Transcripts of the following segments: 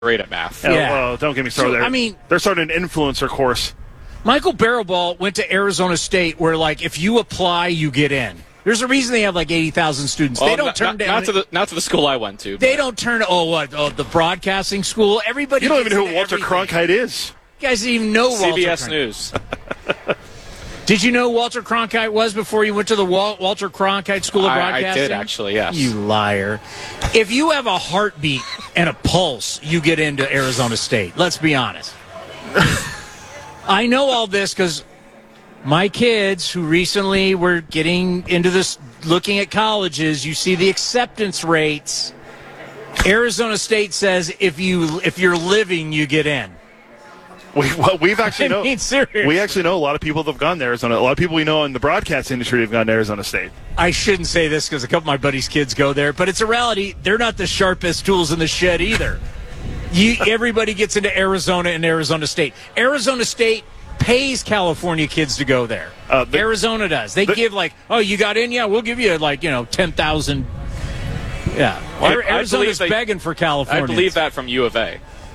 great at math. Yeah. Well, don't get me started there. I mean, they're starting an influencer course. Michael Barrowball went to Arizona State where, like, if you apply, you get in. There's a reason they have, like, 80,000 students. They don't turn down. Not to the school I went to. They don't turn, the broadcasting school. Everybody. You don't even know who Walter Cronkite is. You guys didn't even know Walter CBS Cronkite. News. Did you know Walter Cronkite was before you went to the Walter Cronkite School of Broadcasting? I did, actually, yes. You liar. If you have a heartbeat and a pulse, you get into Arizona State. Let's be honest. I know all this because my kids who recently were getting into this, looking at colleges, you see the acceptance rates. Arizona State says if you're living, we actually know a lot of people that have gone to Arizona. A lot of people we know in the broadcast industry have gone to Arizona State. I shouldn't say this because a couple of my buddies' kids go there, but it's a reality. They're not the sharpest tools in the shed either. Everybody gets into Arizona and Arizona State. Arizona State pays California kids to go there. Arizona does. They give you got in? Yeah, we'll give you 10,000. Yeah. Well, Arizona's begging for California. I believe that from U of A.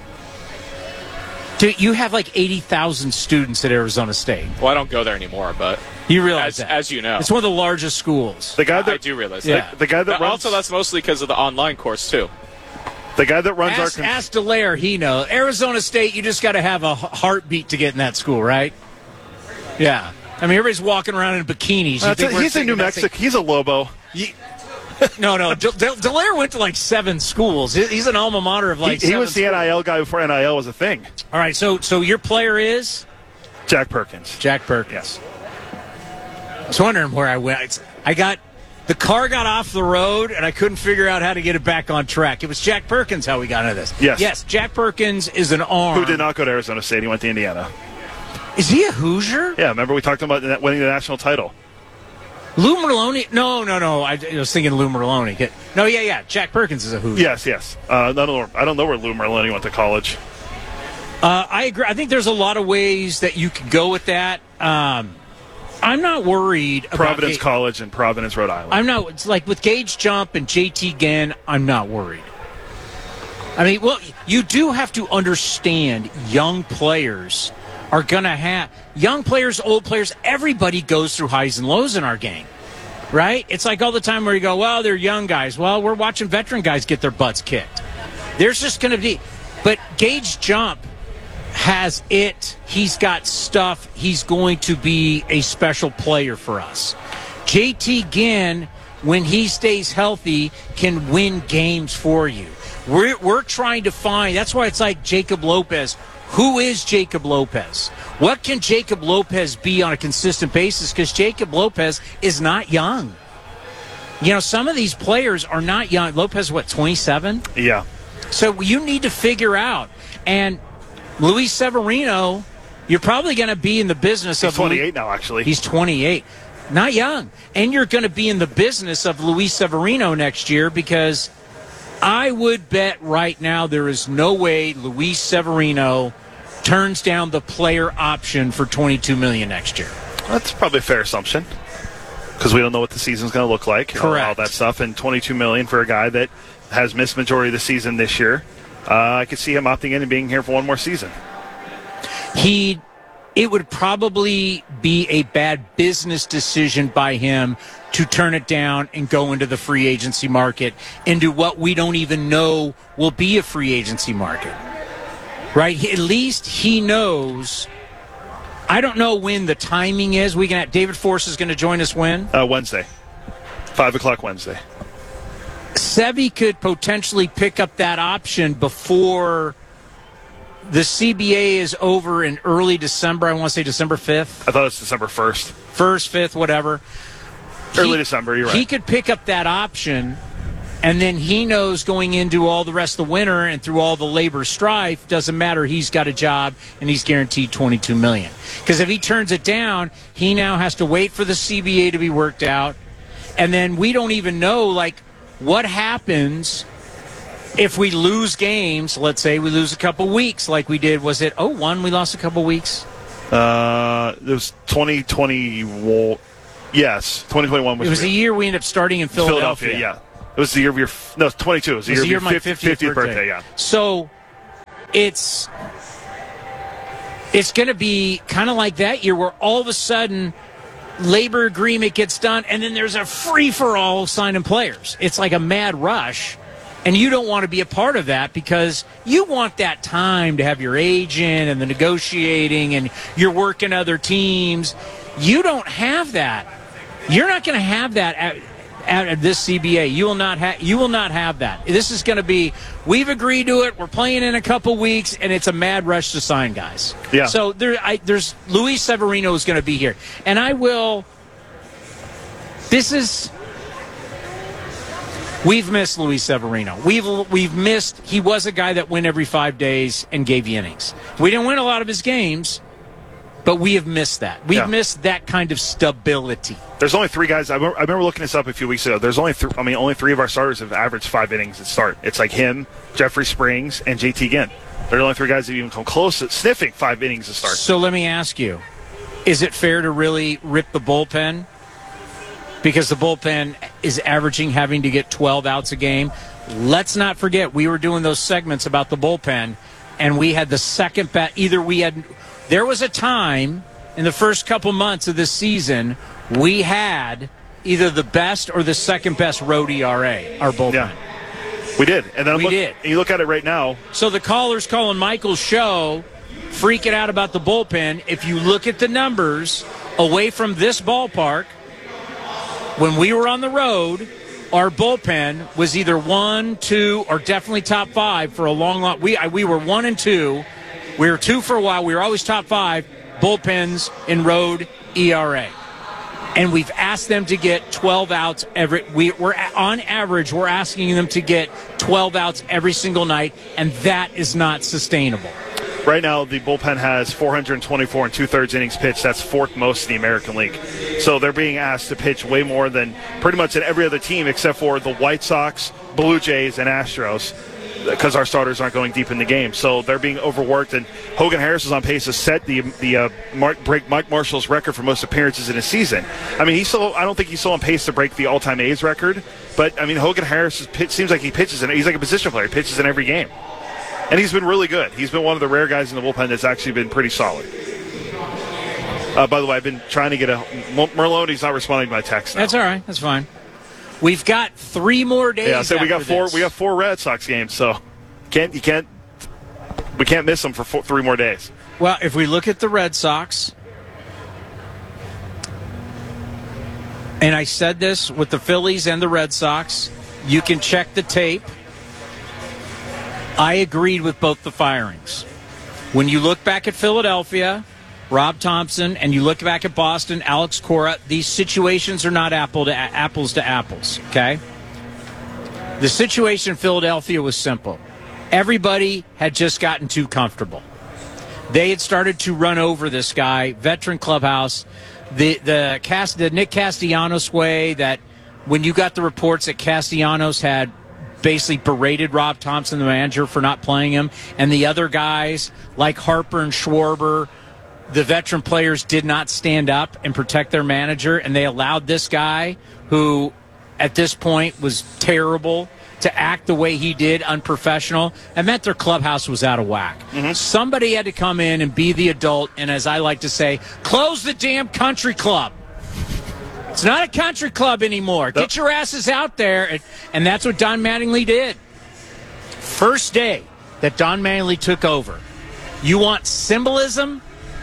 Dude, you have 80,000 students at Arizona State. Well, I don't go there anymore, but you realize that. As you know. It's one of the largest schools. I do realize that. The guy that runs... Also, that's mostly because of the online course, too. The guy that runs Ask Dallaire, he knows. Arizona State, you just got to have a heartbeat to get in that school, right? Yeah. I mean, everybody's walking around in bikinis. He's in New Mexico. He's a Lobo. No. Dallaire went to 7 schools. He's an alma mater of He was the NIL guy before NIL was a thing. All right, so your player is? Jack Perkins. Jack Perkins. Yes. I was wondering where I went. The car got off the road, and I couldn't figure out how to get it back on track. It was Jack Perkins how we got into this. Yes, Jack Perkins is an arm. Who did not go to Arizona State. He went to Indiana. Is he a Hoosier? Yeah, remember we talked about winning the national title. Lou Merlone? No. I was thinking Lou Merlone. No, yeah. Jack Perkins is a Hoosier. Yes. I don't know where Lou Merlone went to college. I agree. I think there's a lot of ways that you could go with that. I'm not worried about Providence College in Providence, Rhode Island. It's like with Gage Jump and JT Ginn, I'm not worried. I mean, well, you do have to understand young players are going to have young players, old players. Everybody goes through highs and lows in our game, right? It's like all the time where you go, well, they're young guys. Well, we're watching veteran guys get their butts kicked. There's just going to be, but Gage Jump has it. He's got stuff. He's going to be a special player for us. JT Ginn, when he stays healthy, can win games for you. We're trying to find. That's why it's like Jacob Lopez. Who is Jacob Lopez? What can Jacob Lopez be on a consistent basis? Because Jacob Lopez is not young. Some of these players are not young. Lopez, 27? Yeah. So you need to figure out. And Luis Severino, you're probably going to be in the business of... He's 28 now, actually. He's 28. Not young. And you're going to be in the business of Luis Severino next year because I would bet right now there is no way Luis Severino turns down the player option for $22 million next year. That's probably a fair assumption because we don't know what the season's going to look like. Correct. All that stuff. And $22 million for a guy that has missed majority of the season this year. I could see him opting in and being here for one more season. It would probably be a bad business decision by him to turn it down and go into the free agency market, into what we don't even know will be a free agency market. Right? At least he knows. I don't know when the timing is. David Force is going to join us when? Wednesday. 5 o'clock Wednesday. Sevy could potentially pick up that option before the CBA is over in early December. I want to say December 5th. I thought it was December 1st. 1st, 5th, whatever. Early December, you're right. He could pick up that option, and then he knows going into all the rest of the winter and through all the labor strife, doesn't matter. He's got a job, and he's guaranteed $22 million. Because if he turns it down, he now has to wait for the CBA to be worked out, and then we don't even know, what happens if we lose games. Let's say we lose a couple weeks like we did. Was it 01 we lost a couple weeks? It was 2020. Yes, 2021 was. It was the year we ended up starting in Philadelphia. Yeah. It was the year of your. No, 22. It was the year of your 50th birthday. Yeah. So it's going to be kind of like that year where all of a sudden labor agreement gets done and then there's a free-for-all signing players. It's like a mad rush, and you don't want to be a part of that because you want that time to have your agent and the negotiating and you're working other teams. You don't have that. You're not going to have that at this CBA. You will not have that. This is going to be, we've agreed to it, we're playing in a couple weeks, and it's a mad rush to sign guys. Yeah. So there's Luis Severino is going to be here. And we've missed Luis Severino. We've missed, he was a guy that went every 5 days and gave you innings. We didn't win a lot of his games, but we have missed that. We've missed that kind of stability. There's only 3 guys. I remember looking this up a few weeks ago. There's only only 3 of our starters have averaged 5 innings at start. It's like him, Jeffrey Springs, and JT Ginn. They're the only 3 guys that even come close to sniffing 5 innings at start. So let me ask you, is it fair to really rip the bullpen? Because the bullpen is averaging having to get 12 outs a game. Let's not forget, we were doing those segments about the bullpen, and we had the second best. There was a time in the first couple months of this season we had either the best or the second best road ERA, our bullpen. Yeah, we did. And then you look at it right now. So the callers calling Michael's show freaking out about the bullpen. If you look at the numbers away from this ballpark, when we were on the road, our bullpen was either 1, 2, or definitely top 5 for a long. We were 1 and 2. We were 2 for a while. We were always top 5 bullpens in road ERA. And we've asked them to get 12 outs we're on average, we're asking them to get 12 outs every single night, and that is not sustainable. Right now, the bullpen has 424 and 2/3 innings pitched. That's 4th most in the American League. So they're being asked to pitch way more than pretty much every other team except for the White Sox, Blue Jays, and Astros, because our starters aren't going deep in the game. So they're being overworked, and Hogan Harris is on pace to set break Mike Marshall's record for most appearances in a season. I mean, I don't think he's still on pace to break the all-time A's record, but I mean, Hogan Harris seems like he pitches in. He's like a position player. He pitches in every game, and he's been really good. He's been one of the rare guys in the bullpen that's actually been pretty solid. By the way, I've been trying to get Merlone's not responding to my text now. That's all right. That's fine. We've got 3 more days. Yeah, so we got 4. This. We got 4 Red Sox games, so we can't miss them for 3 more days. Well, if we look at the Red Sox, and I said this with the Phillies and the Red Sox, you can check the tape. I agreed with both the firings. When you look back at Philadelphia, Rob Thompson, and you look back at Boston, Alex Cora, these situations are not apples to apples, okay? The situation in Philadelphia was simple. Everybody had just gotten too comfortable. They had started to run over this guy, veteran clubhouse, the Nick Castellanos way, that when you got the reports that Castellanos had basically berated Rob Thompson, the manager, for not playing him, and the other guys like Harper and Schwarber, the veteran players did not stand up and protect their manager, and they allowed this guy, who at this point was terrible, to act the way he did, unprofessional, and meant their clubhouse was out of whack. Mm-hmm. Somebody had to come in and be the adult, and as I like to say, close the damn country club. It's not a country club anymore. Get your asses out there, and that's what Don Mattingly did. First day that Don Mattingly took over. You want symbolism?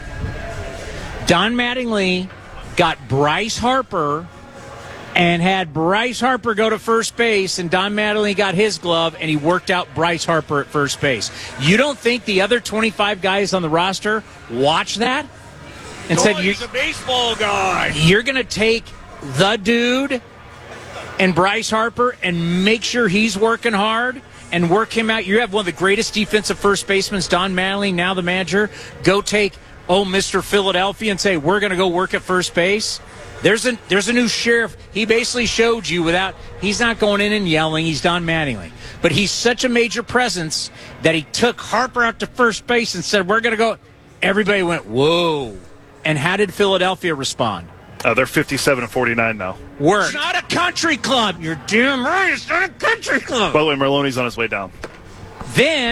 Don Mattingly got Bryce Harper and had Bryce Harper go to first base, and Don Mattingly got his glove, and he worked out Bryce Harper at first base. You don't think the other 25 guys on the roster watched that and said, he's a baseball guy. You're going to take the dude and Bryce Harper and make sure he's working hard and work him out? You have one of the greatest defensive first basemen, Don Mattingly, now the manager. Go take Mr. Philadelphia and say, we're going to go work at first base. There's a new sheriff. He basically showed you he's not going in and yelling. He's Don Mattingly. But he's such a major presence that he took Harper out to first base and said, we're going to go. Everybody went, whoa. And how did Philadelphia respond? They're 57-49 now. Work. It's not a country club. You're damn right. It's not a country club. By the way, Merlone's on his way down. Then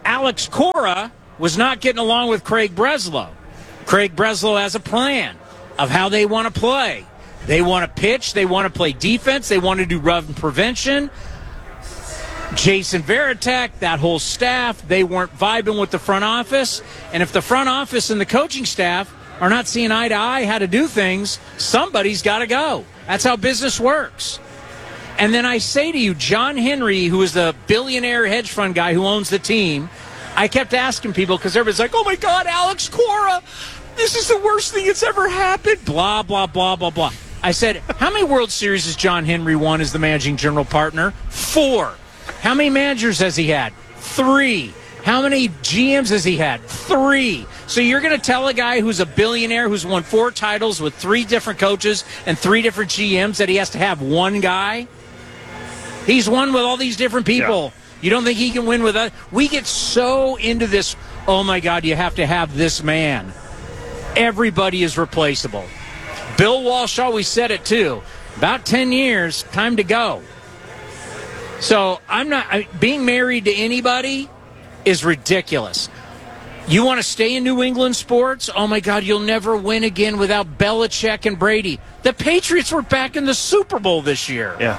Alex Cora was not getting along with Craig Breslow. Craig Breslow has a plan of how they want to play. They want to pitch. They want to play defense. They want to do run prevention. Jason Varitek, that whole staff, they weren't vibing with the front office. And if the front office and the coaching staff are not seeing eye to eye how to do things, somebody's got to go. That's how business works. And then I say to you, John Henry, who is the billionaire hedge fund guy who owns the team, I kept asking people because everybody's like, oh, my God, Alex Cora, this is the worst thing that's ever happened. Blah, blah, blah, blah, blah. I said, how many World Series has John Henry won as the managing general partner? 4. How many managers has he had? 3. How many GMs has he had? 3. So you're going to tell a guy who's a billionaire who's won 4 titles with 3 different coaches and 3 different GMs that he has to have one guy? He's won with all these different people. Yeah. You don't think he can win with us? We get so into this, oh, my God, you have to have this man. Everybody is replaceable. Bill Walsh always said it, too. About 10 years, time to go. So being married to anybody is ridiculous. You want to stay in New England sports? Oh, my God, you'll never win again without Belichick and Brady. The Patriots were back in the Super Bowl this year. Yeah.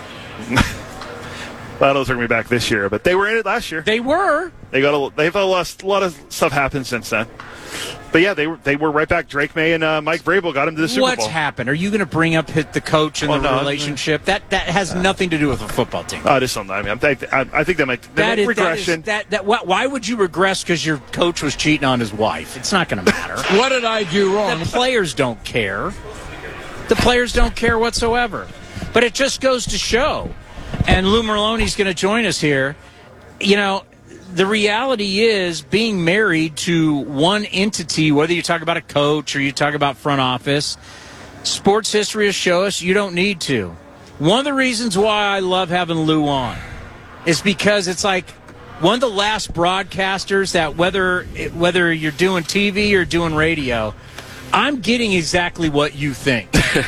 Well, those are going to be back this year, but they were in it last year. They were. They've had a lot of stuff happened since then. But yeah, they were right back. Drake May and Mike Vrabel got him to the Super Bowl. What's happened? Are you going to bring up the coach and the relationship? That has nothing to do with a football team. Just something. I mean, I think that might regression. Why would you regress because your coach was cheating on his wife? It's not going to matter. What did I do wrong? The players don't care. The players don't care whatsoever. But it just goes to show. And Lou Merloni's going to join us here. You know, the reality is being married to one entity, whether you talk about a coach or you talk about front office, sports history has shown us you don't need to. One of the reasons why I love having Lou on is because it's like one of the last broadcasters that whether you're doing TV or doing radio, I'm getting exactly what you think.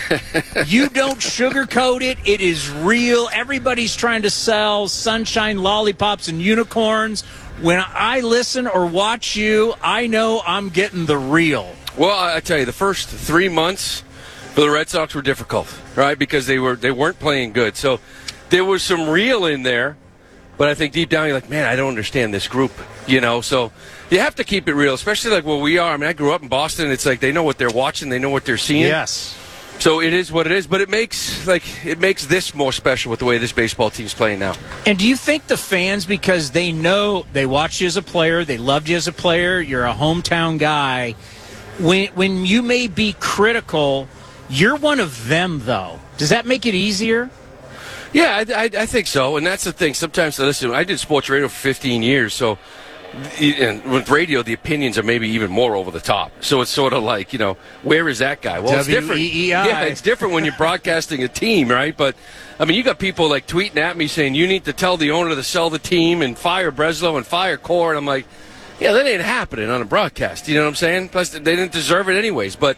You don't sugarcoat it. It is real. Everybody's trying to sell sunshine, lollipops, and unicorns. When I listen or watch you, I know I'm getting the real. Well, I tell you, the first 3 months for the Red Sox were difficult, right? Because they weren't playing good. So there was some real in there. But I think deep down you're like, man, I don't understand this group, So you have to keep it real, especially like where we are. I mean, I grew up in Boston. It's like they know what they're watching. They know what they're seeing. Yes. So it is what it is. But it makes this more special with the way this baseball team's playing now. And do you think the fans, because they know they watched you as a player, they loved you as a player, you're a hometown guy, when you may be critical, you're one of them, though. Does that make it easier? Yeah, I think so, and that's the thing. Sometimes, listen, I did sports radio for 15 years, so and with radio, the opinions are maybe even more over the top. So it's sort of like, where is that guy? Well, it's different. Yeah, it's different when you're broadcasting a team, right? But, I mean, you got people like tweeting at me saying, you need to tell the owner to sell the team and fire Breslow and fire Core, and I'm like, yeah, that ain't happening on a broadcast. You know what I'm saying? Plus, they didn't deserve it anyways, but...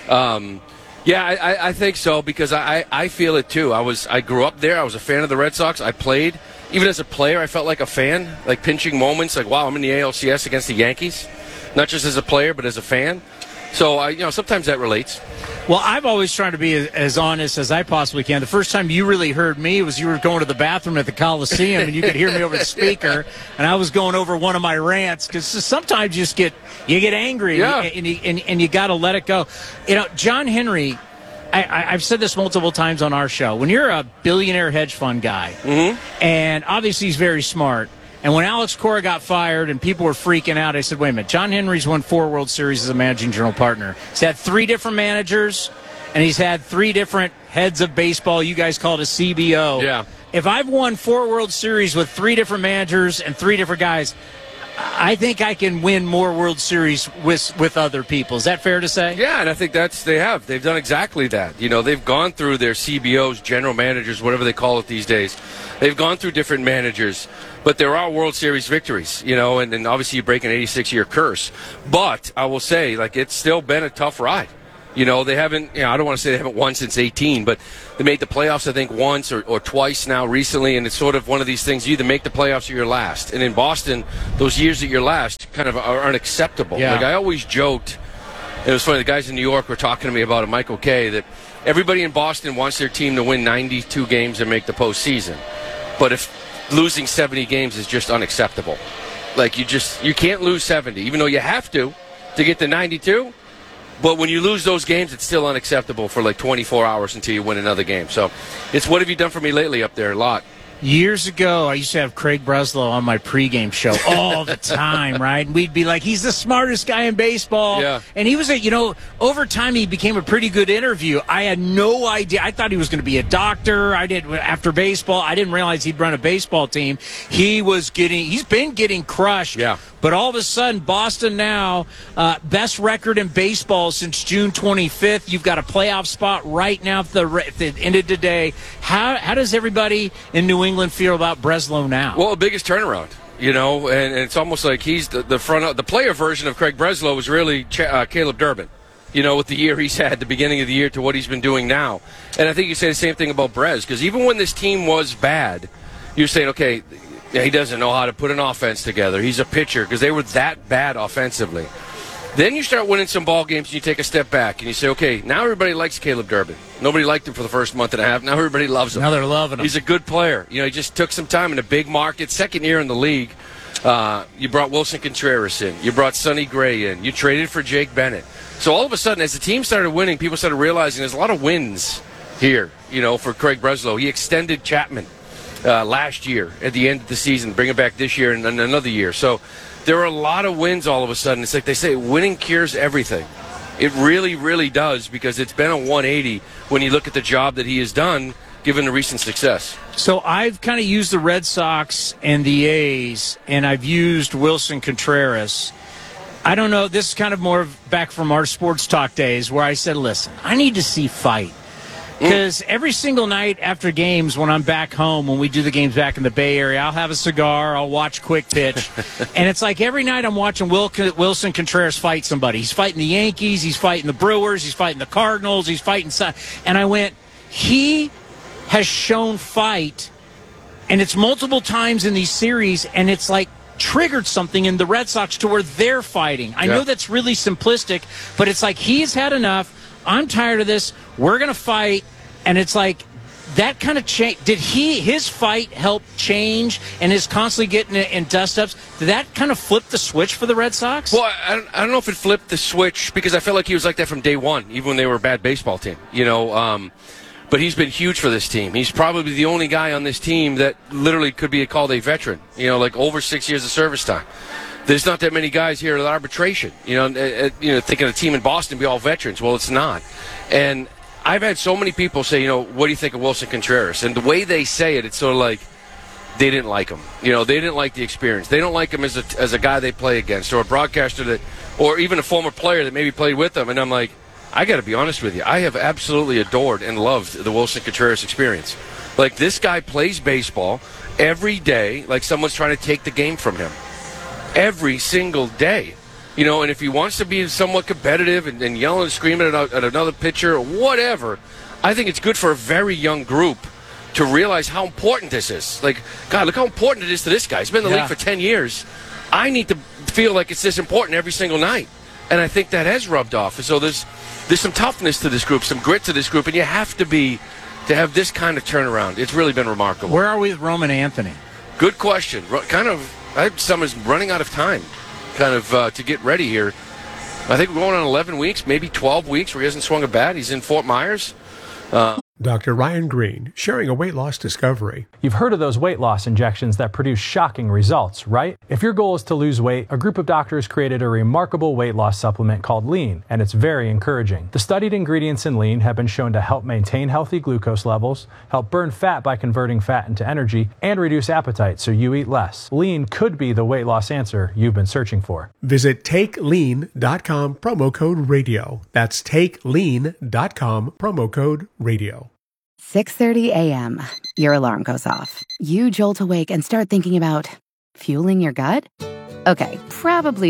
Yeah, I think so because I feel it too. I grew up there. I was a fan of the Red Sox. I played. Even as a player, I felt like a fan, like pinching moments, like, wow, I'm in the ALCS against the Yankees. Not just as a player, but as a fan. So, sometimes that relates. Well, I've always tried to be as honest as I possibly can. The first time you really heard me was you were going to the bathroom at the Coliseum, and you could hear me over the speaker, and I was going over one of my rants because sometimes you get angry, yeah. and you got to let it go. John Henry, I've said this multiple times on our show. When you're a billionaire hedge fund guy, and obviously he's very smart, and when Alex Cora got fired and people were freaking out, I said, wait a minute, John Henry's won 4 World Series as a managing general partner. He's had 3 different managers, and he's had 3 different heads of baseball. You guys call it a CBO. Yeah. If I've won 4 World Series with 3 different managers and 3 different guys, I think I can win more World Series with other people. Is that fair to say? Yeah, and I think they've done exactly that. They've gone through their CBOs, general managers, whatever they call it these days. They've gone through different managers, but there are World Series victories, and obviously you break an 86-year curse. But I will say, it's still been a tough ride. You know, they haven't, I don't want to say they haven't won since 18, but they made the playoffs, I think, once or twice now recently, and it's sort of one of these things, you either make the playoffs or you're last. And in Boston, those years that you're last kind of are unacceptable. Yeah. Like, I always joked, it was funny, the guys in New York were talking to me about it, Michael Kay, that everybody in Boston wants their team to win 92 games and make the postseason. But if losing 70 games is just unacceptable. Like, you can't lose 70, even though you have to get to 92. But when you lose those games, it's still unacceptable for like 24 hours until you win another game. So it's what have you done for me lately up there? A lot. Years ago, I used to have Craig Breslow on my pregame show all the time, right? And we'd be like, he's the smartest guy in baseball. Yeah. And he was, over time, he became a pretty good interview. I had no idea. I thought he was going to be a doctor. After baseball, I didn't realize he'd run a baseball team. He's been getting crushed. Yeah. But all of a sudden, Boston now, best record in baseball since June 25th. You've got a playoff spot right now at the end of the day. How does everybody in New England feel about Breslow now? Well, the biggest turnaround, and it's almost like he's the player version of Craig Breslow was really Caleb Durbin, with the year he's had, the beginning of the year to what he's been doing now. And I think you say the same thing about Brez, because even when this team was bad, you're saying, okay, he doesn't know how to put an offense together. He's a pitcher, because they were that bad offensively. Then you start winning some ball games and you take a step back and you say, okay, now everybody likes Caleb Durbin. Nobody liked him for the first month and a half. Now everybody loves him. Now they're loving him. He's a good player. He just took some time in a big market. Second year in the league. You brought Wilson Contreras in. You brought Sonny Gray in. You traded for Jake Bennett. So all of a sudden, as the team started winning, people started realizing there's a lot of wins here, for Craig Breslow. He extended Chapman last year at the end of the season, bring him back this year and another year. So there are a lot of wins all of a sudden. It's like they say, winning cures everything. It really, really does, because it's been a 180 when you look at the job that he has done, given the recent success. So I've kind of used the Red Sox and the A's, and I've used Wilson Contreras. I don't know, this is kind of more back from our sports talk days where I said, listen, I need to see fight. Because every single night after games, when I'm back home, when we do the games back in the Bay Area, I'll have a cigar, I'll watch Quick Pitch. And it's like every night I'm watching Wilson Contreras fight somebody. He's fighting the Yankees, he's fighting the Brewers, he's fighting the Cardinals, he's fighting... And I went, he has shown fight, and it's multiple times in these series, and it's like triggered something in the Red Sox to where they're fighting. I know that's really simplistic, but it's like he's had enough. I'm tired of this. We're going to fight. And it's like that kind of change. Did his fight help change and is constantly getting in dust-ups? Did that kind of flip the switch for the Red Sox? Well, I don't know if it flipped the switch, because I felt like he was like that from day one, even when they were a bad baseball team. But he's been huge for this team. He's probably the only guy on this team that literally could be called a veteran, like over 6 years of service time. There's not that many guys here at arbitration, thinking a team in Boston be all veterans. Well, it's not. And I've had so many people say, what do you think of Wilson Contreras? And the way they say it, it's sort of like they didn't like him. They didn't like the experience. They don't like him as a guy they play against, or a broadcaster or even a former player that maybe played with them. And I'm like, I got to be honest with you. I have absolutely adored and loved the Wilson Contreras experience. Like, this guy plays baseball every day like someone's trying to take the game from him. Every single day. And if he wants to be somewhat competitive and yelling and screaming at another pitcher or whatever, I think it's good for a very young group to realize how important this is. Like, God, look how important it is to this guy. He's been in the league for 10 years. I need to feel like it's this important every single night. And I think that has rubbed off. And so there's some toughness to this group, some grit to this group, and you have to have this kind of turnaround. It's really been remarkable. Where are we with Roman Anthony? Good question. Summer's running out of time. To get ready here. I think we're going on 11 weeks, maybe 12 weeks where he hasn't swung a bat. He's in Fort Myers. Dr. Ryan Green, sharing a weight loss discovery. You've heard of those weight loss injections that produce shocking results, right? If your goal is to lose weight, a group of doctors created a remarkable weight loss supplement called Lean, and it's very encouraging. The studied ingredients in Lean have been shown to help maintain healthy glucose levels, help burn fat by converting fat into energy, and reduce appetite so you eat less. Lean could be the weight loss answer you've been searching for. Visit TakeLean.com, promo code radio. That's TakeLean.com, promo code radio. 6:30 a.m. Your alarm goes off. You jolt awake and start thinking about fueling your gut? Okay, probably not.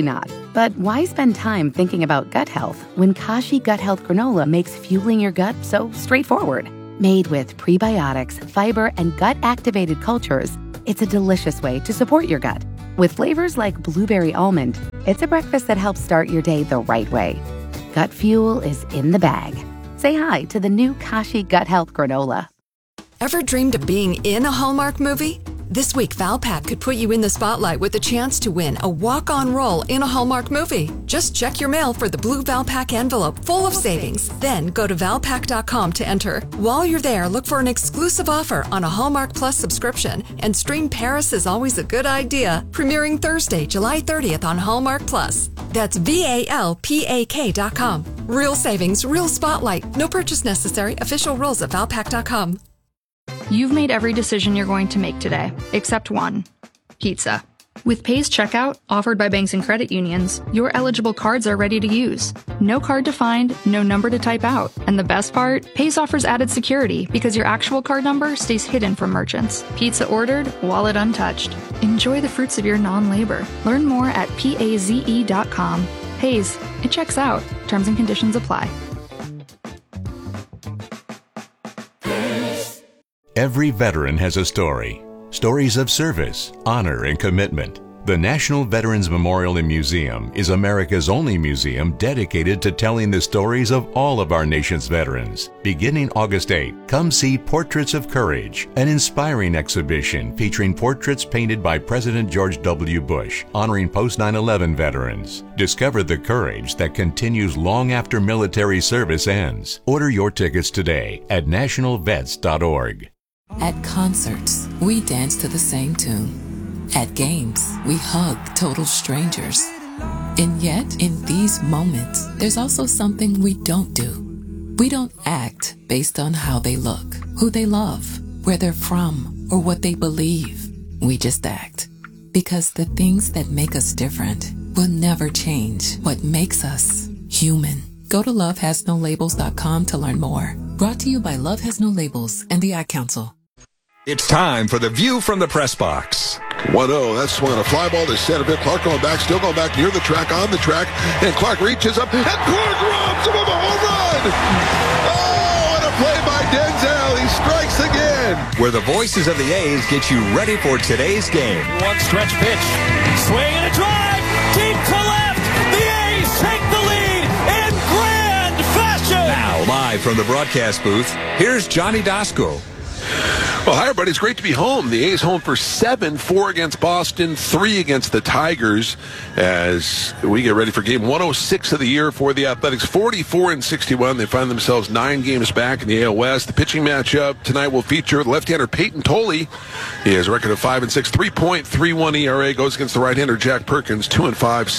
But why spend time thinking about gut health when Kashi Gut Health Granola makes fueling your gut so straightforward? Made with prebiotics, fiber, and gut-activated cultures, it's a delicious way to support your gut. With flavors like blueberry almond, it's a breakfast that helps start your day the right way. Gut fuel is in the bag. Say hi to the new Kashi Gut Health Granola. Ever dreamed of being in a Hallmark movie? This week, Valpak could put you in the spotlight with a chance to win a walk-on role in a Hallmark movie. Just check your mail for the blue Valpak envelope full of savings. Then go to Valpak.com to enter. While you're there, look for an exclusive offer on a Hallmark Plus subscription and stream Paris is Always a Good Idea, premiering Thursday, July 30th on Hallmark Plus. That's VALPAK.com. Real savings, real spotlight. No purchase necessary. Official rules at Valpak.com. You've made every decision you're going to make today, except one: pizza. With Pay's checkout, offered by banks and credit unions, your eligible cards are ready to use. No card to find, no number to type out. And the best part? Pay's offers added security because your actual card number stays hidden from merchants. Pizza ordered, wallet untouched. Enjoy the fruits of your non-labor. Learn more at PAZE.com. Pay's, it checks out. Terms and conditions apply. Every veteran has a story. Stories of service, honor, and commitment. The National Veterans Memorial and Museum is America's only museum dedicated to telling the stories of all of our nation's veterans. Beginning August 8, come see Portraits of Courage, an inspiring exhibition featuring portraits painted by President George W. Bush, honoring post-9/11 veterans. Discover the courage that continues long after military service ends. Order your tickets today at nationalvets.org. At concerts, we dance to the same tune. At games, we hug total strangers. And yet, in these moments, there's also something we don't do. We don't act based on how they look, who they love, where they're from, or what they believe. We just act. Because the things that make us different will never change what makes us human. Go to lovehasnolabels.com to learn more. Brought to you by Love Has No Labels and the Ad Council. It's time for the View from the Press Box. 1-0, that's swung on a fly ball to center field. Clark going back, still going back near the track, on the track, and Clark reaches up, and Clark robs him of a home run! Oh, and a play by Denzel, he strikes again! Where the voices of the A's get you ready for today's game. One stretch pitch, swing and a drive, deep to left, the A's take the lead in grand fashion! Now, live from the broadcast booth, here's Johnny Dasco. Well, hi, everybody. It's great to be home. The A's home for 7, 4 against Boston, 3 against the Tigers as we get ready for game 106 of the year for the Athletics. 44-61. They find themselves 9 games back in the AL West. The pitching matchup tonight will feature left-hander Peyton Tolley. He has a record of 5-6, 3.31 ERA. Goes against the right-hander Jack Perkins, 2-5,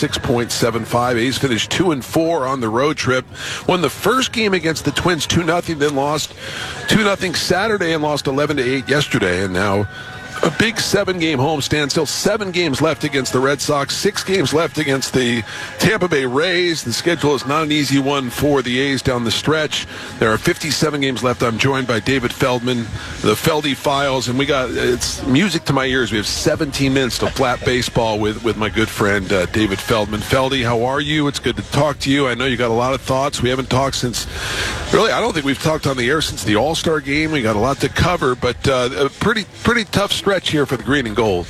6.75. A's finished 2-4 on the road trip. Won the first game against the Twins 2-0, then lost 2-0 Saturday and lost 11-8 yesterday, and now a big 7-game homestand. Still 7 games left against the Red Sox, 6 games left against the Tampa Bay Rays. The schedule is not an easy one for the A's down the stretch. There are 57 games left. I'm joined by David Feldman, the Feldy Files, and it's music to my ears. We have 17 minutes to flat baseball with my good friend David Feldman. Feldy, how are you? It's good to talk to you. I know you got a lot of thoughts. We haven't talked since, really, I don't think we've talked on the air since the All-Star game. We got a lot to cover, but a pretty tough stretch here for the green and gold.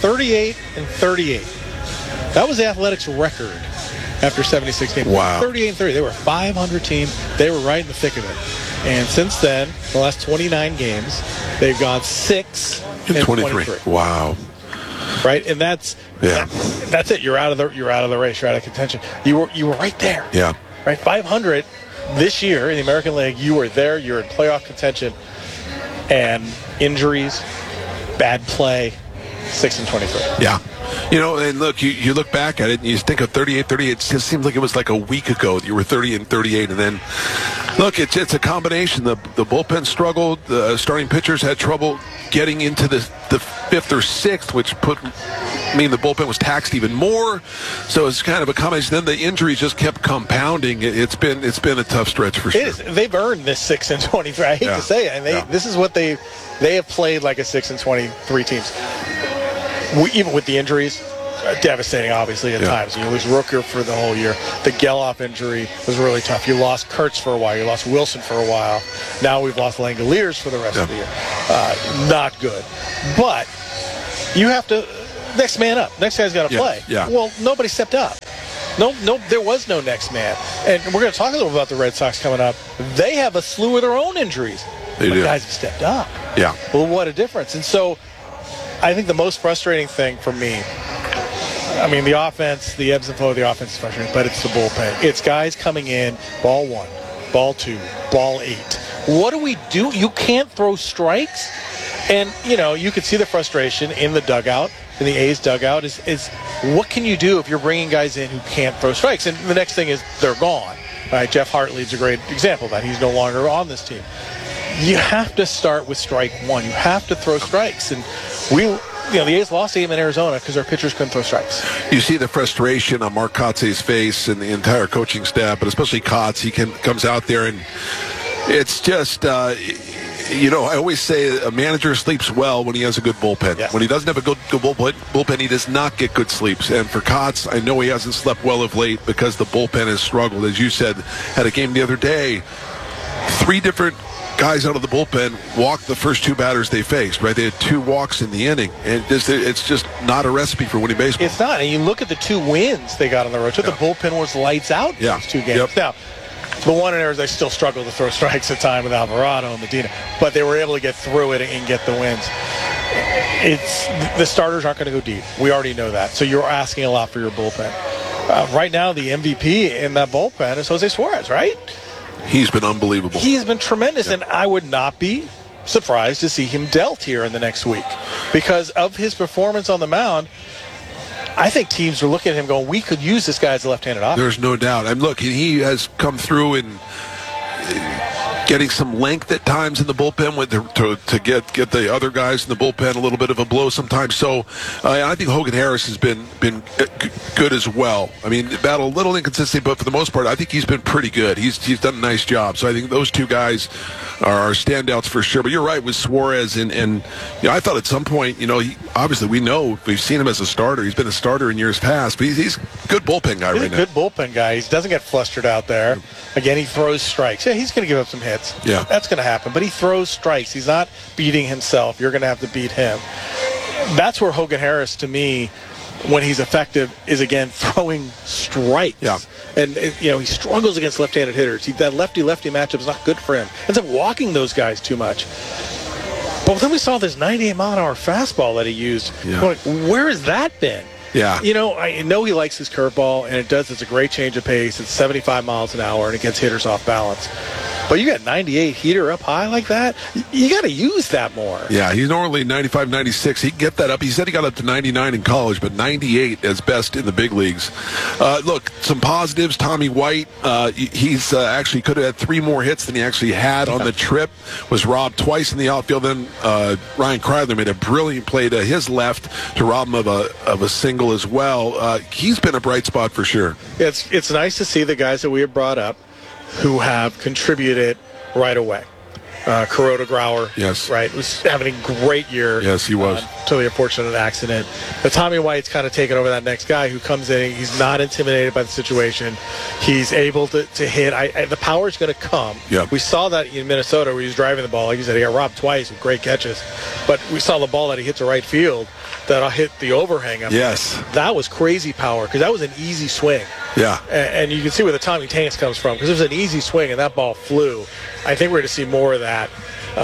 38-38. That was the Athletics' record after 76 games. Wow. 38-30. They were a 500 team. They were right in the thick of it. And since then, the last 29 games, they've gone 6-23. Wow. Right, and that's it. You're out of the race. You're out of contention. You were right there. Yeah. Right, 500 this year in the American League. You were there. You're in playoff contention, and injuries, bad play, 6-23. Yeah. And look, you look back at it and you think of 38-38. It just seems like it was like a week ago that you were 30-38. And then, look, it's a combination. The bullpen struggled. The starting pitchers had trouble getting into the 5th or 6th, which the bullpen was taxed even more. So it's kind of a combination. Then the injuries just kept compounding. It's been a tough stretch for sure. They've earned this 6-23. I hate to say it. And this is what they have played like a 6-23 teams. Even with the injuries, devastating, obviously, at times. You lose Rooker for the whole year. The Geloff injury was really tough. You lost Kurtz for a while. You lost Wilson for a while. Now we've lost Langoliers for the rest of the year. Not good. But you have to next man up. Next guy's got to play. Yeah. Well, nobody stepped up. No, there was no next man. And we're going to talk a little about the Red Sox coming up. They have a slew of their own injuries. They do. Guys have stepped up. Yeah. Well, what a difference. And so I think the most frustrating thing for me, I mean, the offense, the ebbs and flow of the offense is frustrating, but it's the bullpen. It's guys coming in, ball 1, ball 2, ball 8. What do we do? You can't throw strikes. And, you could see the frustration in the dugout, in the A's dugout, is what can you do if you're bringing guys in who can't throw strikes? And the next thing is they're gone. Right? Jeff Hartley's a great example of that. He's no longer on this team. You have to start with strike 1. You have to throw strikes. And the A's lost a game in Arizona because our pitchers couldn't throw strikes. You see the frustration on Mark Kotze's face and the entire coaching staff, but especially Kotz. He comes out there and it's just, I always say a manager sleeps well when he has a good bullpen. Yeah. When he doesn't have a good bullpen, he does not get good sleeps. And for Kotz, I know he hasn't slept well of late because the bullpen has struggled. As you said, had a game the other day, 3 different guys out of the bullpen walked the first 2 batters they faced, right? They had 2 walks in the inning. And it's just not a recipe for winning baseball. It's not. And you look at the 2 wins they got on the road. The bullpen was lights out in those 2 games. Yep. Now, the one in Arizona, they still struggle to throw strikes at time with Alvarado and Medina, but they were able to get through it and get the wins. The starters aren't going to go deep. We already know that. So you're asking a lot for your bullpen. Right now, the MVP in that bullpen is Jose Suarez, right? He's been unbelievable. He's been tremendous, and I would not be surprised to see him dealt here in the next week because of his performance on the mound. I think teams are looking at him going, we could use this guy as a left-handed option. There's no doubt. And look, he has come through and getting some length at times in the bullpen to get the other guys in the bullpen a little bit of a blow sometimes. So I think Hogan Harris has been good as well. I mean, battled a little inconsistent, but for the most part, I think he's been pretty good. He's done a nice job. So I think those 2 guys are standouts for sure. But you're right with Suarez, and I thought at some point, obviously we've seen him as a starter. He's been a starter in years past, but he's a good bullpen guy right now. He's a good bullpen guy. He doesn't get flustered out there. Again, he throws strikes. Yeah, he's going to give up some hits. Yeah. That's going to happen. But he throws strikes. He's not beating himself. You're going to have to beat him. That's where Hogan Harris, to me, when he's effective, is, again, throwing strikes. Yeah. And, he struggles against left-handed hitters. That lefty-lefty matchup is not good for him. Ends up walking those guys too much. But then we saw this 98-mile-an-hour fastball that he used. Yeah. Like, where has that been? Yeah. I know he likes his curveball, and it's a great change of pace. It's 75 miles an hour, and it gets hitters off balance. But you got 98 heater up high like that, you got to use that more. Yeah, he's normally 95, 96. He can get that up. He said he got up to 99 in college, but 98 is best in the big leagues. Look, some positives. Tommy White, he's actually could have had 3 more hits than he actually had on the trip. Was robbed twice in the outfield. Then Ryan Kreidler made a brilliant play to his left to rob him of a single as well. He's been a bright spot for sure. It's nice to see the guys that we have brought up who have contributed right away. Kuroda Grauer, yes, right, was having a great year. Yes, he was. Until the unfortunate accident. But Tommy White's kind of taken over that next guy who comes in. He's not intimidated by the situation. He's able to hit. The power's going to come. Yep. We saw that in Minnesota where he was driving the ball. Like you said, he got robbed twice with great catches. But we saw the ball that he hit to right field that hit the overhang. Yes. That was crazy power because that was an easy swing. Yeah. And you can see where the Tommy Tanks comes from because it was an easy swing and that ball flew. I think we're going to see more of that.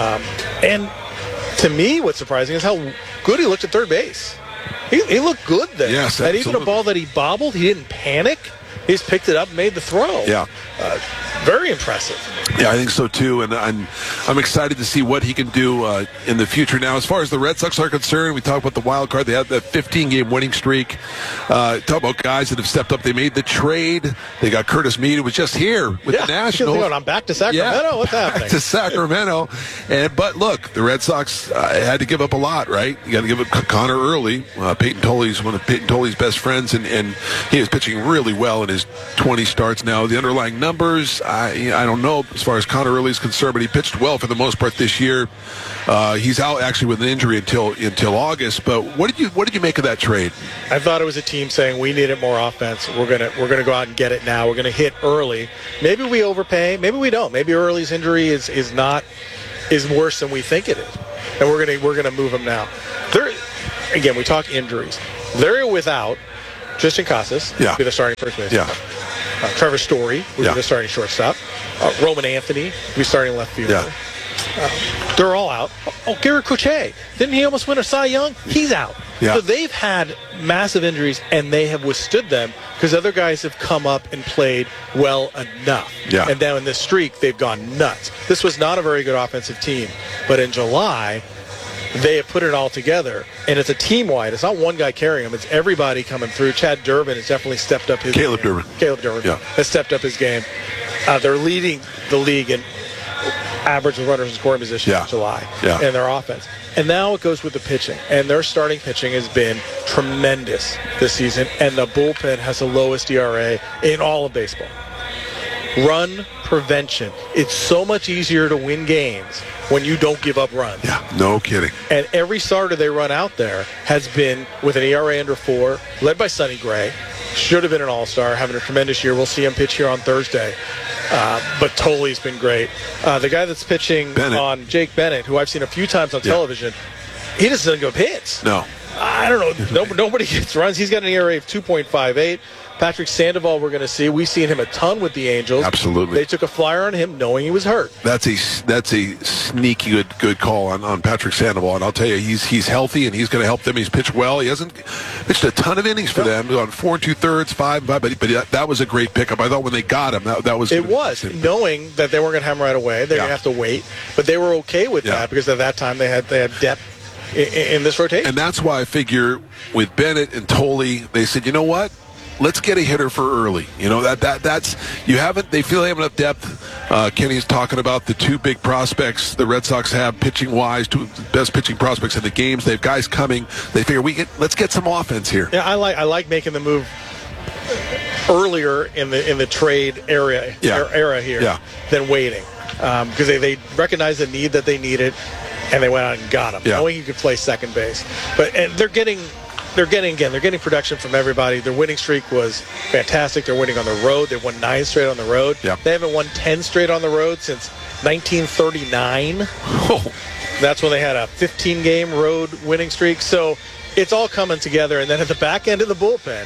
And to me, what's surprising is how good he looked at third base. He looked good there. Yes, and even a ball that he bobbled, he didn't panic. He just picked it up and made the throw. Yeah. Very impressive. Yeah, I think so too, and I'm excited to see what he can do in the future. Now, as far as the Red Sox are concerned, we talk about the wild card. They had that 15-game winning streak. Talk about guys that have stepped up. They made the trade. They got Curtis Mead, who was just here with the Nationals. I'm back to Sacramento. Yeah, what's happening? Back to Sacramento. But look, the Red Sox had to give up a lot, right? You got to give up Connor Early. Peyton Toley's one of Peyton Toley's best friends, and he was pitching really well. well in his 20 starts now. The underlying numbers, I don't know as far as Connor Early is concerned, but he pitched well for the most part this year. He's out actually with an injury until August. But what did you make of that trade? I thought it was a team saying we needed more offense. We're gonna go out and get it now. We're gonna hit early. Maybe we overpay. Maybe we don't. Maybe Early's injury is worse than we think it is, and we're gonna move him now. Again, we talk injuries. They're without Tristan Casas, yeah, be the starting first baseman. Yeah. Trevor Story, who's yeah, the starting shortstop. Roman Anthony, who's starting left fielder. Yeah. They're all out. Oh, Garrett Crochet. Didn't he almost win a Cy Young? He's out. Yeah. So they've had massive injuries, and they have withstood them because other guys have come up and played well enough. Yeah. And now in this streak, they've gone nuts. This was not a very good offensive team. But in July, they have put it all together, and it's a team-wide. It's not one guy carrying them. It's everybody coming through. Chad Durbin has definitely stepped up his game. Caleb Durbin has stepped up his game. They're leading the league in average runners in scoring position in July in their offense. And now it goes with the pitching. And their starting pitching has been tremendous this season, and the bullpen has the lowest ERA in all of baseball. Run prevention. It's so much easier to win games when you don't give up runs. Yeah, no kidding. And every starter they run out there has been with an ERA under 4, led by Sonny Gray. Should have been an all-star, having a tremendous year. We'll see him pitch here on Thursday. But Tolley's been great. The guy that's pitching on Jake Bennett, who I've seen a few times on television, he just doesn't go hits. No. I don't know. Nobody gets runs. He's got an ERA of 2.58. Patrick Sandoval, we're going to see. We've seen him a ton with the Angels. Absolutely. They took a flyer on him knowing he was hurt. That's a sneaky good call on Patrick Sandoval, and I'll tell you, he's healthy and he's going to help them. He's pitched well. He hasn't pitched a ton of innings for them on 4 2/3, 5, but that was a great pickup. I thought when they got him, that was it was knowing that they weren't going to have him right away. They're going to have to wait, but they were okay with that because at that time they had depth in this rotation. And that's why I figure with Bennett and Tolley, they said, you know what? Let's get a hitter for Early. You know that's you haven't. They feel they have enough depth. Kenny's talking about the two big prospects the Red Sox have pitching wise, two best pitching prospects in the games. They have guys coming. They figure let's get some offense here. Yeah, I like making the move earlier in the trade era here than waiting because they recognized the need that they needed and they went out and got him, knowing he could play second base. And they're getting production from everybody. Their winning streak was fantastic. They're winning on the road. They've won 9 straight on the road. Yep. They haven't won 10 straight on the road since 1939. Oh. That's when they had a 15-game road winning streak. So it's all coming together. And then at the back end of the bullpen,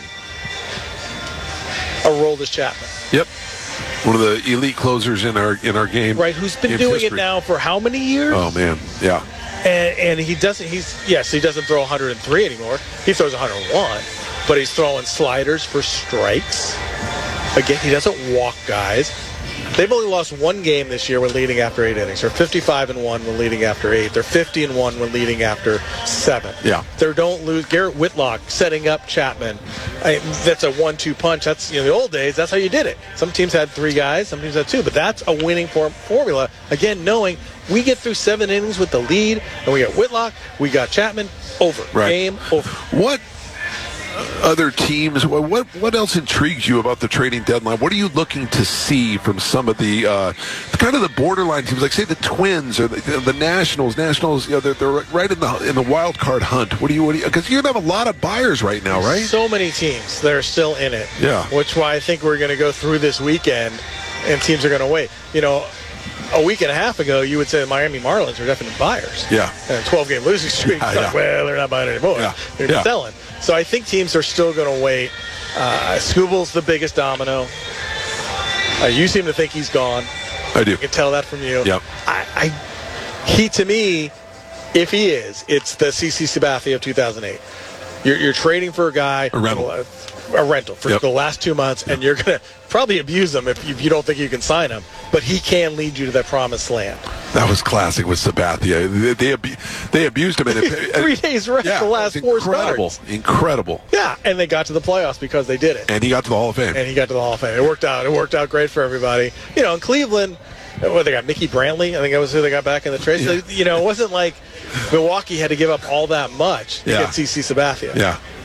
Aroldis Chapman. Yep. One of the elite closers in our game. Right, who's been doing it now for how many years? Oh, man. Yeah. And he doesn't throw 103 anymore. He throws 101, but he's throwing sliders for strikes. Again, he doesn't walk guys. They've only lost one game this year when leading after 8 innings. They're 55-1 when leading after 8. They're 50-1 when leading after 7. Yeah. They don't lose. Garrett Whitlock setting up Chapman. That's a 1-2 punch. That's the old days. That's how you did it. Some teams had 3 guys. Some teams had 2. But that's a winning formula. Again, knowing we get through 7 innings with the lead, and we got Whitlock, we got Chapman. Over. Right. Game over. What other teams, what else intrigues you about the trading deadline? What are you looking to see from some of the kind of the borderline teams, like say the Twins or the Nationals? Nationals, they're right in the wild card hunt. What do you? Because you're gonna have a lot of buyers right now, right? So many teams that are still in it. Yeah. Which why I think we're going to go through this weekend, and teams are going to wait. A week and a half ago, you would say the Miami Marlins are definite buyers. Yeah. And a 12-game losing streak. Well, they're not buying anymore. Yeah. They're selling. So I think teams are still going to wait. Scooble's the biggest domino. You seem to think he's gone. I do. I can tell that from you. Yep. He, to me, if he is, it's the CC Sabathia of 2008. You're trading for a guy. A rental. For the last 2 months, and you're going to probably abuse him if you don't think you can sign him. But he can lead you to that promised land. That was classic with Sabathia. They abused him. 3 days rest the last 4 starts. Incredible. Yeah, and they got to the playoffs because they did it. And he got to the Hall of Fame. It worked out. It worked out great for everybody. In Cleveland, they got Mickey Brantley. I think that was who they got back in the trade. So, it wasn't like Milwaukee had to give up all that much to get CC Sabathia. Yeah.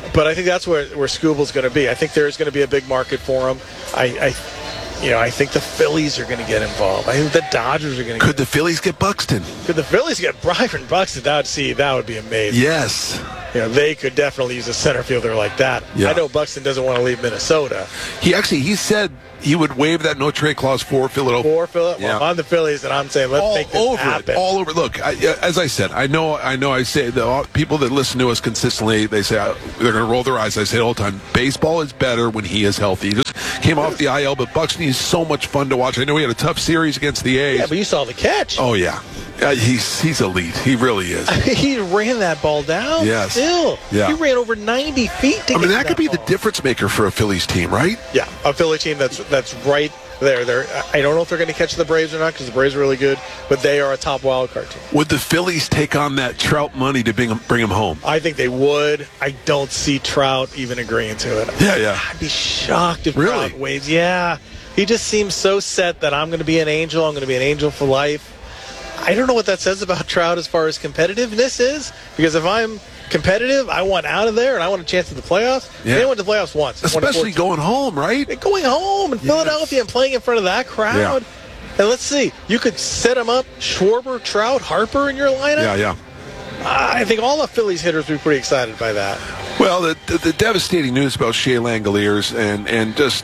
But I think that's where Skubal's going to be. I think there's going to be a big market for him. I think the Phillies are going to get involved. I think the Dodgers are going to. Could the Phillies get Buxton? Could the Phillies get Byron Buxton? That would be amazing. Yes. They could definitely use a center fielder like that. Yeah. I know Buxton doesn't want to leave Minnesota. He said he would waive that no trade clause for Philadelphia. Well, I'm the Phillies, and I'm saying let's make this happen. All over. Look, as I said, I know. I say the people that listen to us consistently, they say they're going to roll their eyes. I say it all the time. Baseball is better when he is healthy. He just came off the IL, but Buxton is so much fun to watch. I know he had a tough series against the A's. Yeah, but you saw the catch. Oh yeah. He's elite. He really is. He ran that ball down. Yes. Still. Yeah. He ran over 90 feet to get that could be ball. the difference maker for a Phillies team, right? Yeah, a Philly team that's right there. I don't know if they're going to catch the Braves or not because the Braves are really good, but they are a top wild card team. Would the Phillies take on that Trout money to bring him home? I think they would. I don't see Trout even agreeing to it. Yeah. I'd be shocked if Trout waves. Yeah. He just seems so set that I'm going to be an angel. I'm going to be an angel for life. I don't know what that says about Trout as far as competitiveness is, because if I'm competitive, I want out of there and I want a chance at the playoffs. Yeah. They went to the playoffs once. Especially going home, right? Going home in Philadelphia and playing in front of that crowd. Yeah. And let's see, you could set them up, Schwarber, Trout, Harper in your lineup. Yeah. I think all the Phillies hitters would be pretty excited by that. Well, the devastating news about Shea Langoliers and just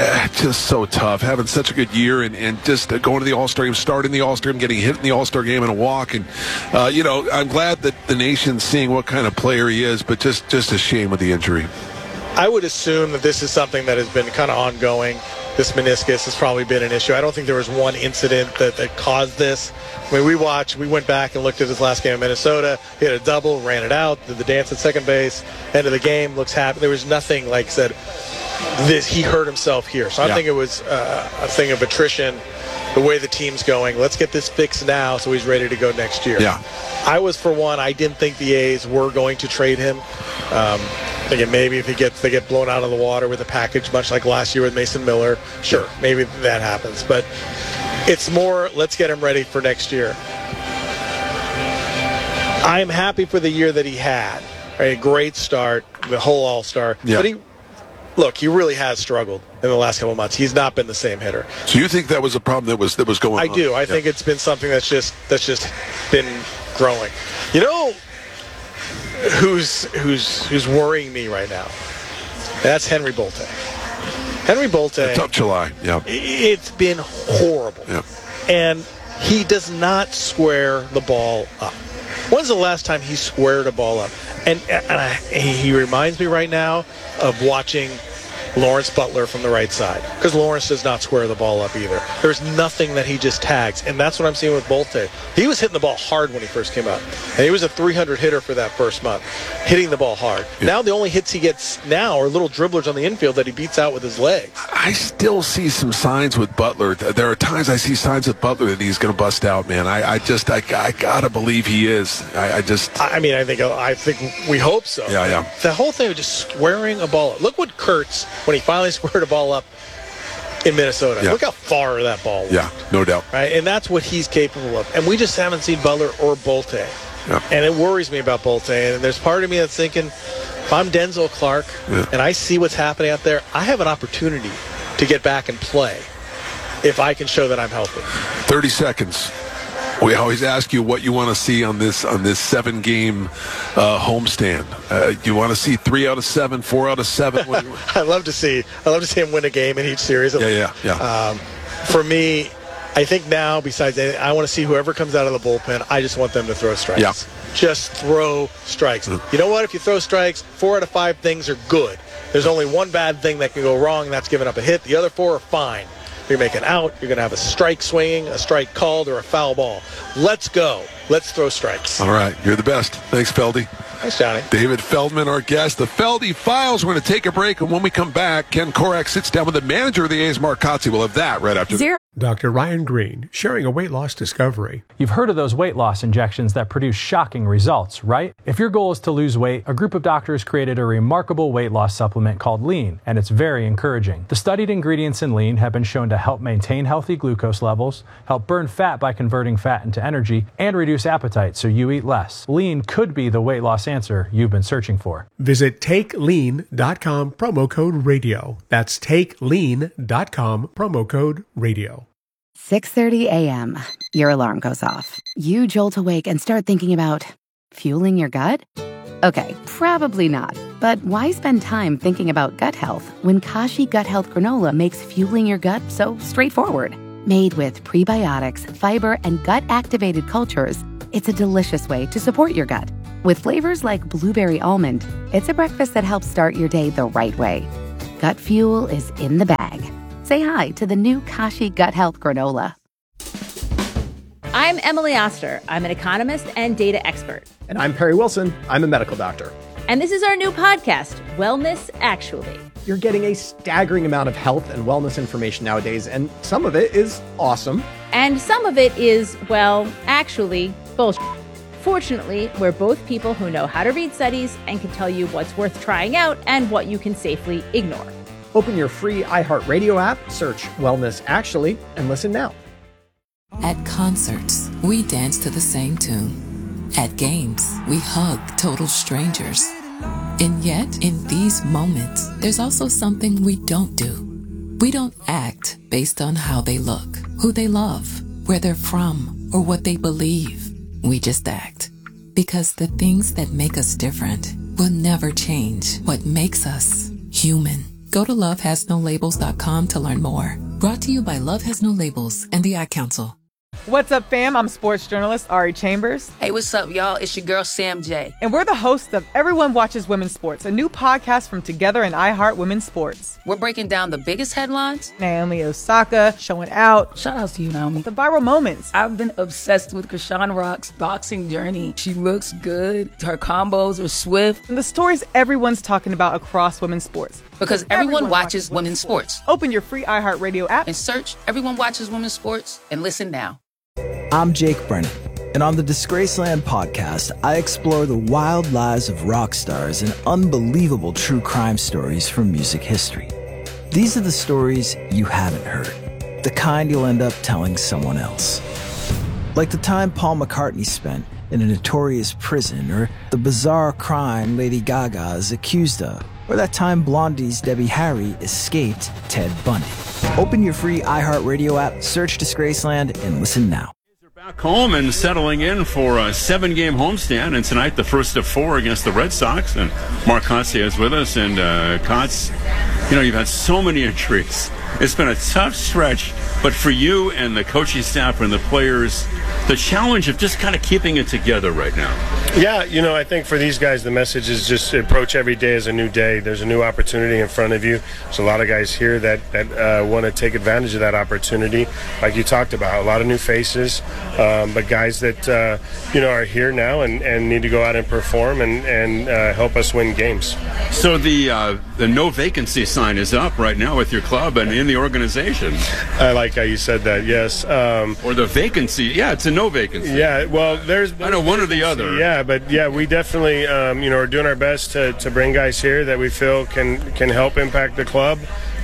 so tough, having such a good year and just going to the All-Star game, starting the All-Star game, getting hit in the All-Star game in a walk. And, I'm glad that the nation's seeing what kind of player he is, but just a shame with the injury. I would assume that this is something that has been kind of ongoing. This meniscus has probably been an issue. I don't think there was one incident that caused this. I mean, we went back and looked at his last game in Minnesota. He had a double, ran it out, did the dance at second base, end of the game, looks happy. There was nothing, like I said, he hurt himself here. So I think it was a thing of attrition, the way the team's going. Let's get this fixed now so he's ready to go next year. Yeah. I was, for one, I didn't think the A's were going to trade him. Thinking maybe if they get blown out of the water with a package, much like last year with Mason Miller, sure, maybe that happens. But it's more, let's get him ready for next year. I'm happy for the year that he had. Right? A great start, the whole All-Star. Yeah. But he really has struggled in the last couple of months. He's not been the same hitter. So you think that was a problem that was going on? I do. I think it's been something that's just been growing. You know who's worrying me right now? That's Henry Bolte. Henry Bolte. A tough July. Yeah. It's been horrible. Yeah. And he does not square the ball up. When's the last time he squared a ball up? And he reminds me right now of watching Lawrence Butler from the right side, because Lawrence does not square the ball up either. There's nothing that he just tags, and that's what I'm seeing with Bolte. He was hitting the ball hard when he first came out, and he was a 300 hitter for that first month, hitting the ball hard. Yeah. Now the only hits he gets now are little dribblers on the infield that he beats out with his legs. I still see some signs with Butler. There are times I see signs with Butler that he's going to bust out, man. I gotta believe he is. I think we hope so. Yeah. The whole thing of just squaring a ball up. Look what Kurtz, when he finally squared a ball up in Minnesota. Yeah. Look how far that ball went. Yeah, no doubt. Right? And that's what he's capable of. And we just haven't seen Butler or Bolte. Yeah. And it worries me about Bolte. And there's part of me that's thinking, if I'm Denzel Clark and I see what's happening out there, I have an opportunity to get back and play if I can show that I'm healthy. 30 seconds. We always ask you what you want to see on this 7-game homestand. You want to see 3 out of 7, 4 out of 7? I love to see him win a game in each series. Yeah. For me, I think now, besides anything, I want to see whoever comes out of the bullpen. I just want them to throw strikes. Yeah. Just throw strikes. You know what? If you throw strikes, 4 out of 5 things are good. There's only one bad thing that can go wrong, and that's giving up a hit. The other 4 are fine. You're making out. You're going to have a strike swinging, a strike called, or a foul ball. Let's go. Let's throw strikes. All right. You're the best. Thanks, Feldy. Thanks, Johnny. David Feldman, our guest. The Feldy Files. We're going to take a break, and when we come back, Ken Korach sits down with the manager of the A's, Mark Kotze. We'll have that right after this. Dr. Ryan Green, sharing a weight loss discovery. You've heard of those weight loss injections that produce shocking results, right? If your goal is to lose weight, a group of doctors created a remarkable weight loss supplement called Lean, and it's very encouraging. The studied ingredients in Lean have been shown to help maintain healthy glucose levels, help burn fat by converting fat into energy, and reduce appetite so you eat less. Lean could be the weight loss answer you've been searching for. Visit TakeLean.com, promo code radio. That's TakeLean.com, promo code radio. 6:30 a.m. Your alarm goes off. You jolt awake and start thinking about fueling your gut? Okay, probably not. But why spend time thinking about gut health when Kashi Gut Health Granola makes fueling your gut so straightforward? Made with prebiotics, fiber, and gut-activated cultures, it's a delicious way to support your gut. With flavors like blueberry almond, it's a breakfast that helps start your day the right way. Gut fuel is in the bag. Say hi to the new Kashi Gut Health Granola. I'm Emily Oster. I'm an economist and data expert. And I'm Perry Wilson. I'm a medical doctor. And this is our new podcast, Wellness Actually. You're getting a staggering amount of health and wellness information nowadays, and some of it is awesome. And some of it is, well, actually, bullshit. Fortunately, we're both people who know how to read studies and can tell you what's worth trying out and what you can safely ignore. Open your free iHeartRadio app, search Wellness Actually, and listen now. At concerts, we dance to the same tune. At games, we hug total strangers. And yet, in these moments, there's also something we don't do. We don't act based on how they look, who they love, where they're from, or what they believe. We just act. Because the things that make us different will never change what makes us human. Go to lovehasnolabels.com to learn more. Brought to you by Love Has No Labels and the Ad Council. What's up, fam? I'm sports journalist Ari Chambers. Hey, what's up, y'all? It's your girl, Sam J. And we're the hosts of Everyone Watches Women's Sports, a new podcast from Together and iHeart Women's Sports. We're breaking down the biggest headlines. Naomi Osaka showing out. Shout out to you, Naomi. The viral moments. I've been obsessed with Krishan Rock's boxing journey. She looks good. Her combos are swift. And the stories everyone's talking about across women's sports. Because everyone watches women's sports. Open your free iHeartRadio app and search Everyone Watches Women's Sports and listen now. I'm Jake Brennan, and on the Disgraceland podcast, I explore the wild lives of rock stars and unbelievable true crime stories from music history. These are the stories you haven't heard, the kind you'll end up telling someone else. Like the time Paul McCartney spent in a notorious prison, or the bizarre crime Lady Gaga is accused of, or that time Blondie's Debbie Harry escaped Ted Bundy. Open your free iHeartRadio app, search Disgraceland, and listen now. Back home and settling in for a 7-game homestand, and tonight the first of 4 against the Red Sox. And Mark Kotze is with us. And Kotze, you've had so many injuries. It's been a tough stretch, but for you and the coaching staff and the players, the challenge of just kind of keeping it together right now. Yeah, I think for these guys, the message is just approach every day as a new day. There's a new opportunity in front of you. There's a lot of guys here that want to take advantage of that opportunity, like you talked about. A lot of new faces, but guys that are here now and need to go out and perform and help us win games. So the no vacancy sign is up right now with your club and in the organization. I like how you said that. Yes. Or the vacancy. Yeah, it's a no vacancy. Yeah. Well, there's I know one or the other. Yeah, but yeah, we definitely are doing our best to bring guys here that we feel can help impact the club.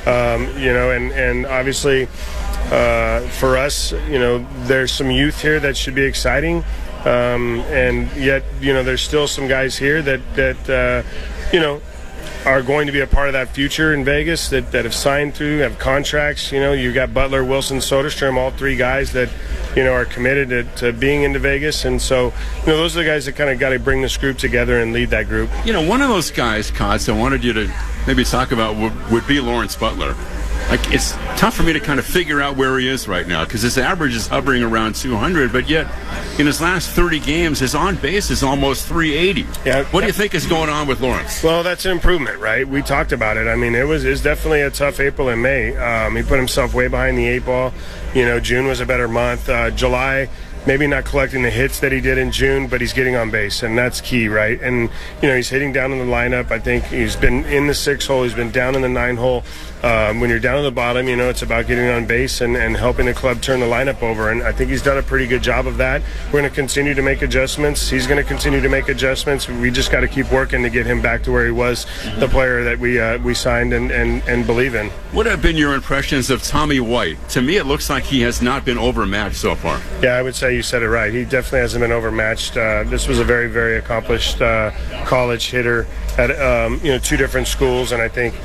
And obviously for us, there's some youth here that should be exciting. And yet, there's still some guys here that are going to be a part of that future in Vegas that have signed through, have contracts. You've got Butler, Wilson, Soderstrom, all 3 guys that, are committed to being into Vegas. And so, those are the guys that kind of got to bring this group together and lead that group. One of those guys, Kotze, I wanted you to maybe talk about would be Lawrence Butler. It's tough for me to kind of figure out where he is right now because his average is hovering around 200, but yet in his last 30 games, his on base is almost 380. Yeah. What do you think is going on with Lawrence? Well, that's an improvement, right? We talked about it. I mean, it was definitely a tough April and May. He put himself way behind the 8 ball. June was a better month. July maybe not collecting the hits that he did in June, but he's getting on base, and that's key, right? And, he's hitting down in the lineup. I think he's been in the 6 hole. He's been down in the 9 hole. When you're down at the bottom, it's about getting on base and helping the club turn the lineup over. And I think he's done a pretty good job of that. We're going to continue to make adjustments. He's going to continue to make adjustments. We just got to keep working to get him back to where he was, the player that we signed and believe in. What have been your impressions of Tommy White? To me, it looks like he has not been overmatched so far. Yeah, I would say you said it right. He definitely hasn't been overmatched. This was a very, very accomplished college hitter at 2 different schools, and I think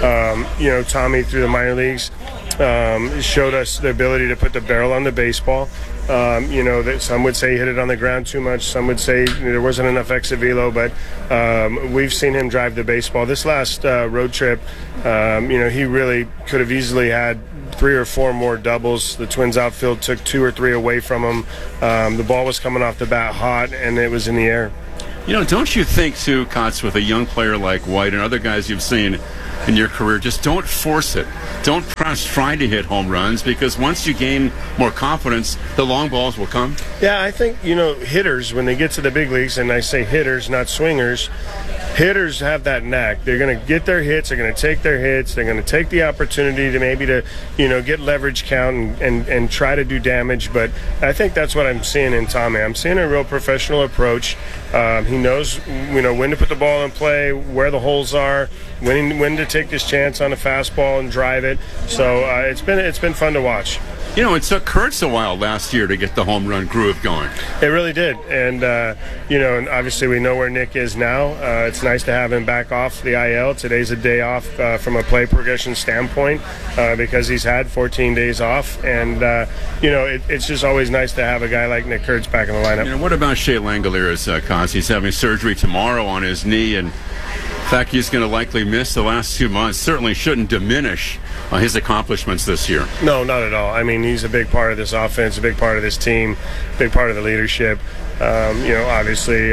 Tommy through the minor leagues showed us the ability to put the barrel on the baseball. That some would say he hit it on the ground too much. Some would say there wasn't enough exit velo, but we've seen him drive the baseball. This last road trip, he really could have easily had 3 or 4 more doubles. The Twins outfield took 2 or 3 away from him. The ball was coming off the bat hot, and it was in the air. Don't you think, too, Kotz, with a young player like White and other guys you've seen in your career, just don't force it. Don't try to hit home runs, because once you gain more confidence, the long balls will come. Yeah, I think, hitters, when they get to the big leagues, and I say hitters, not swingers, hitters have that knack. They're going to get their hits. They're going to take their hits. They're going to take the opportunity to maybe get leverage count and try to do damage. But I think that's what I'm seeing in Tommy. I'm seeing a real professional approach. He knows, when to put the ball in play, where the holes are, when to take this chance on a fastball and drive it. So it's been fun to watch. It took Kurtz a while last year to get the home run groove going. It really did. And, and obviously we know where Nick is now. It's nice to have him back off the IL. Today's a day off from a play progression standpoint because he's had 14 days off. And, it's just always nice to have a guy like Nick Kurtz back in the lineup. What about Shea Langoliers, Kotz? He's having surgery tomorrow on his knee, and the fact he's going to likely miss the last 2 months certainly shouldn't diminish his accomplishments this year. No, not at all. I mean, he's a big part of this offense, a big part of this team, big part of the leadership. Obviously,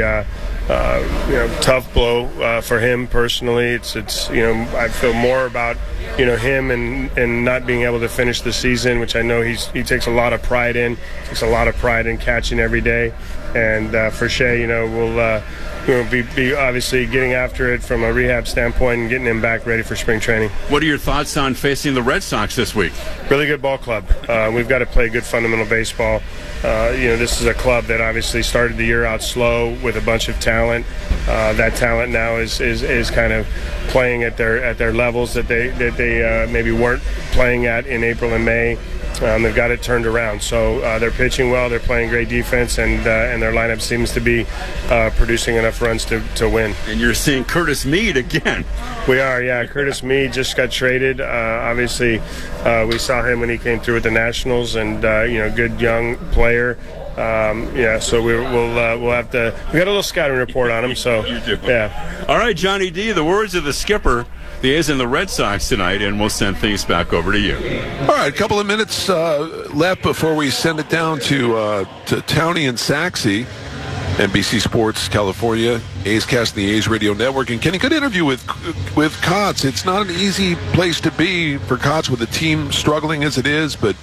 tough blow for him personally. It's I feel more about him and not being able to finish the season, which I know he takes a lot of pride in. Takes a lot of pride in catching every day. And for Shea, we'll be obviously getting after it from a rehab standpoint and getting him back ready for spring training. What are your thoughts on facing the Red Sox this week? Really good ball club. We've got to play good fundamental baseball. This is a club that obviously started the year out slow with a bunch of talent. That talent now is kind of playing at their levels that they maybe weren't playing at in April and May. They've got it turned around. So they're pitching well, they're playing great defense, and their lineup seems to be producing enough runs to win. And you're seeing Curtis Mead again. We are, yeah. Curtis Mead just got traded. Obviously, we saw him when he came through with the Nationals, and good young player. So we'll have to. We got a little scouting report on him. So you do. Yeah. All right, Johnny D. The words of the skipper. The A's and the Red Sox tonight, and we'll send things back over to you. All right, a couple of minutes left before we send it down to Townie and Saxey, NBC Sports California, A's Cast, the A's Radio Network. And Kenny, good interview with Kotz. It's not an easy place to be for Kotz with the team struggling as it is, but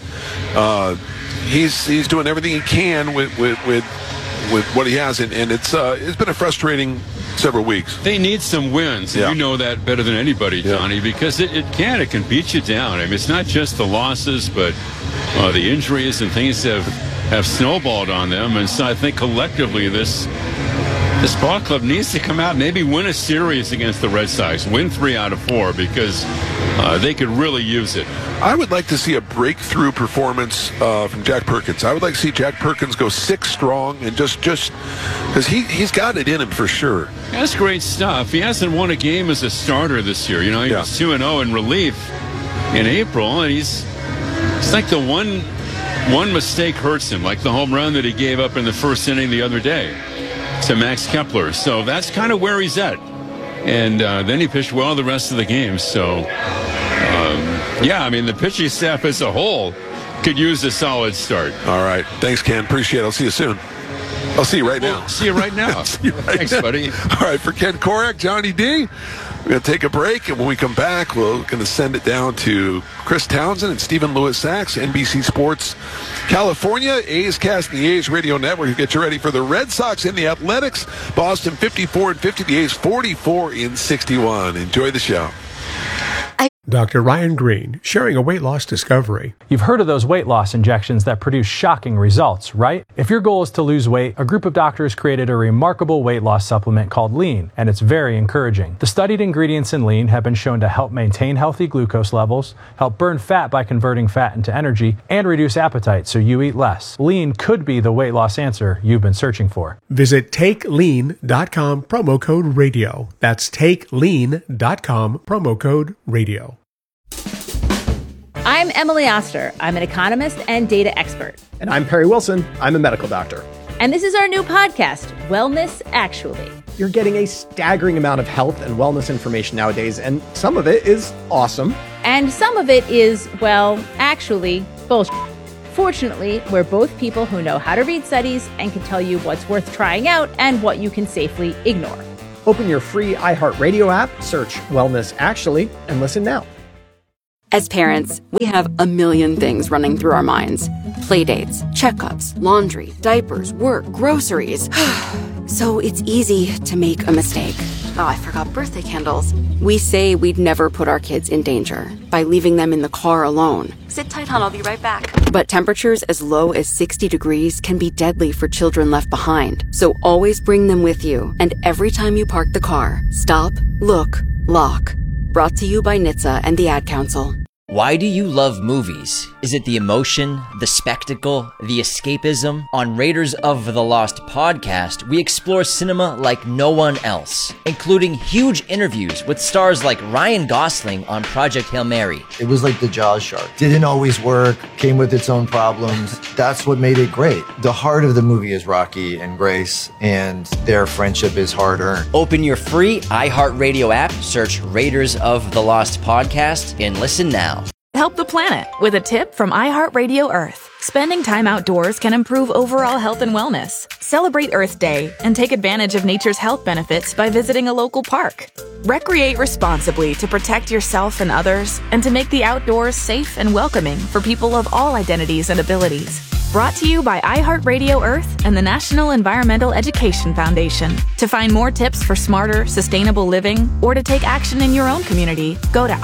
he's doing everything he can with what he has, and it's been a frustrating several weeks. They need some wins. Yeah. You know that better than anybody, Johnny, because it can beat you down. I mean, it's not just the losses, but the injuries and things have snowballed on them. And so I think collectively this ball club needs to come out, maybe win a series against the Red Sox, win 3 out of 4, because they could really use it. I would like to see a breakthrough performance from Jack Perkins. I would like to see Jack Perkins go 6 strong and just because he's got it in him for sure. That's great stuff. He hasn't won a game as a starter this year. He was 2-0 in relief in April, and it's like the one mistake hurts him, like the home run that he gave up in the first inning the other day to Max Kepler. So that's kind of where he's at. And then he pitched well the rest of the game. So, the pitching staff as a whole could use a solid start. All right. Thanks, Ken. Appreciate it. I'll see you soon. I'll see you right now. See you right now. See you right Thanks, now. buddy. All right. For Ken Korach, Johnny D, We're going to take a break, and when we come back, we're going to send it down to Chris Townsend and Stephen Lewis Sachs, NBC Sports California, A's Cast, and the A's Radio Network to get you ready for the Red Sox and the Athletics. Boston 54-50, the A's 44-61. Enjoy the show. Dr. Ryan Green, sharing a weight loss discovery. You've heard of those weight loss injections that produce shocking results, right? If your goal is to lose weight, a group of doctors created a remarkable weight loss supplement called Lean, and it's very encouraging. The studied ingredients in Lean have been shown to help maintain healthy glucose levels, help burn fat by converting fat into energy, and reduce appetite so you eat less. Lean could be the weight loss answer you've been searching for. Visit TakeLean.com, promo code radio. That's TakeLean.com, promo code radio. I'm Emily Oster. I'm an economist and data expert. And I'm Perry Wilson. I'm a medical doctor. And this is our new podcast, Wellness Actually. You're getting a staggering amount of health and wellness information nowadays, and some of it is awesome. And some of it is, well, actually, bullshit. Fortunately, we're both people who know how to read studies and can tell you what's worth trying out and what you can safely ignore. Open your free iHeartRadio app, search Wellness Actually, and listen now. As parents, we have a million things running through our minds. Playdates, checkups, laundry, diapers, work, groceries. So it's easy to make a mistake. Oh, I forgot birthday candles. We say we'd never put our kids in danger by leaving them in the car alone. Sit tight, hon, I'll be right back. But temperatures as low as 60 degrees can be deadly for children left behind. So always bring them with you. And every time you park the car, stop, look, lock. Brought to you by NHTSA and the Ad Council. Why do you love movies? Is it the emotion, the spectacle, the escapism? On Raiders of the Lost podcast, we explore cinema like no one else, including huge interviews with stars like Ryan Gosling on Project Hail Mary. It was like the Jaws shark. Didn't always work, came with its own problems. That's what made it great. The heart of the movie is Rocky and Grace, and their friendship is hard-earned. Open your free iHeartRadio app, search Raiders of the Lost podcast, and listen now. Help the planet with a tip from iHeartRadio Earth. Spending time outdoors can improve overall health and wellness. Celebrate Earth Day and take advantage of nature's health benefits by visiting a local park. Recreate responsibly to protect yourself and others and to make the outdoors safe and welcoming for people of all identities and abilities. Brought to you by iHeartRadio Earth and the National Environmental Education Foundation. To find more tips for smarter, sustainable living or to take action in your own community, go to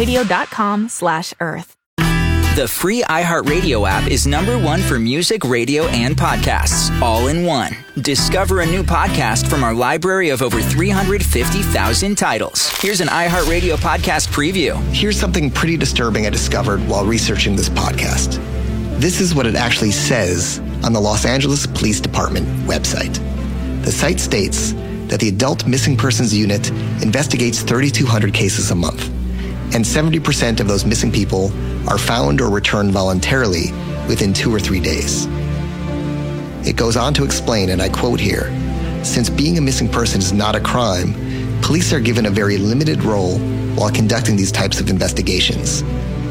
iHeartRadio.com/Earth. The free iHeartRadio app is #1 for music, radio, and podcasts, all in one. Discover a new podcast from our library of over 350,000 titles. Here's an iHeartRadio podcast preview. Here's something pretty disturbing I discovered while researching this podcast. This is what it actually says on the Los Angeles Police Department website. The site states that the Adult Missing Persons Unit investigates 3,200 cases a month, and 70% of those missing people are found or returned voluntarily within 2 or 3 days. It goes on to explain, and I quote here, "Since being a missing person is not a crime, police are given a very limited role while conducting these types of investigations."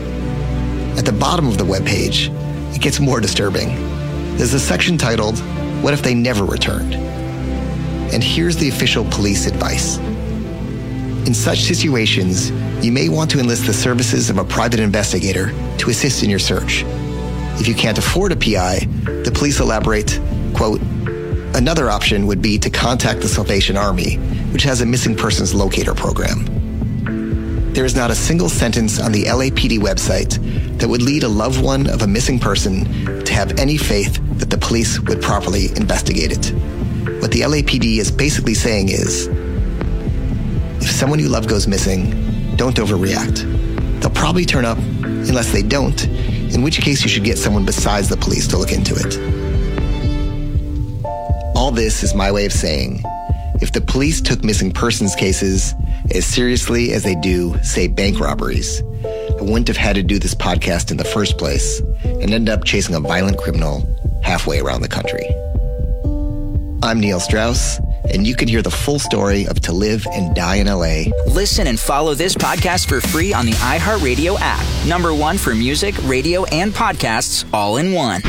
At the bottom of the webpage, it gets more disturbing. There's a section titled, "What if they never returned?" And here's the official police advice. In such situations, you may want to enlist the services of a private investigator to assist in your search. If you can't afford a PI, the police elaborate, quote, "Another option would be to contact the Salvation Army, which has a missing persons locator program." There is not a single sentence on the LAPD website that would lead a loved one of a missing person to have any faith that the police would properly investigate it. What the LAPD is basically saying is, if someone you love goes missing, don't overreact. They'll probably turn up unless they don't, in which case you should get someone besides the police to look into it. All this is my way of saying, if the police took missing persons cases as seriously as they do, say, bank robberies, I wouldn't have had to do this podcast in the first place and end up chasing a violent criminal halfway around the country. I'm Neil Strauss, and you can hear the full story of To Live and Die in LA. Listen and follow this podcast for free on the iHeartRadio app. #1 for music, radio, and podcasts, all in one.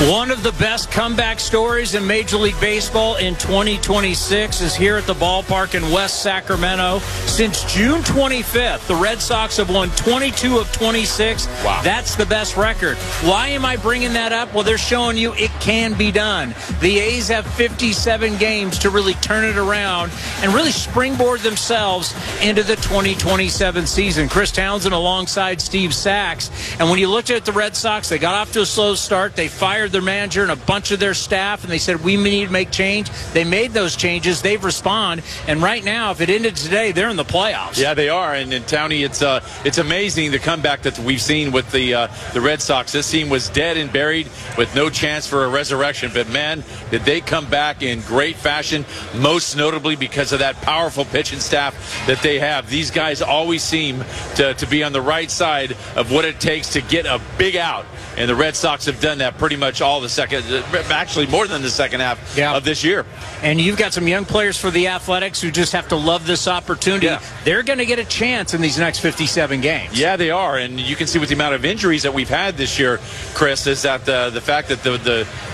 One of the best comeback stories in Major League Baseball in 2026 is here at the ballpark in West Sacramento. Since June 25th, the Red Sox have won 22 of 26. Wow. That's the best record. Why am I bringing that up? Well, they're showing you it can be done. The A's have 57 games to really turn it around and really springboard themselves into the 2027 season. Chris Townsend alongside Steve Sachs. And when you looked at the Red Sox, they got off to a slow start. They fired their manager and a bunch of their staff, and they said, we need to make change. They made those changes. They've responded. And right now, if it ended today, they're in the playoffs. Yeah, they are. And Townie, it's amazing the comeback that we've seen with the Red Sox. This team was dead and buried with no chance for a resurrection. But, man, did they come back in great fashion, most notably because of that powerful pitching staff that they have. These guys always seem to be on the right side of what it takes to get a big out. And the Red Sox have done that pretty much all the second, actually more than the second half of this year. And you've got some young players for the Athletics who just have to love this opportunity. Yeah. They're going to get a chance in these next 57 games. Yeah, they are. And you can see with the amount of injuries that we've had this year, Chris, is that the fact that the